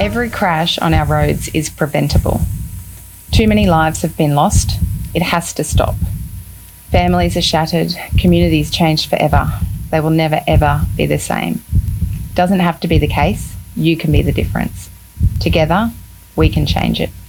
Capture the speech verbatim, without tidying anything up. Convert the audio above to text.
Every crash on our roads is preventable. Too many lives have been lost. It has to stop. Families are shattered, communities changed forever. They will never ever be the same. Doesn't have to be the case. You can be the difference. Together, we can change it.